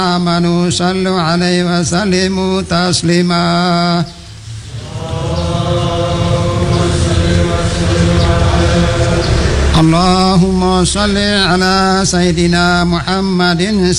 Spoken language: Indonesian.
آمنوا صلوا عليه وسلموا تسليما اللهم صل على سيدنا محمد